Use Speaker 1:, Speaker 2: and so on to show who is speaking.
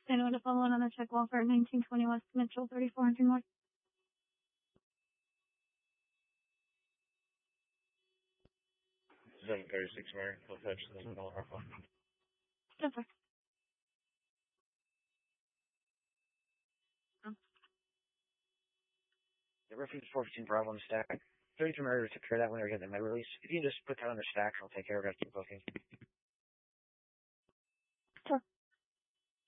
Speaker 1: Anyone to follow on the check wall for 1920 West Mitchell, 3400 North.
Speaker 2: 736 Mary, full touch, Alpha.
Speaker 1: Yes, sir.
Speaker 3: The reference 415 Bravo on the stack. 32 Mary took care of that when they were getting my release. If you can just put that on the stack, I'll take care of it after booking.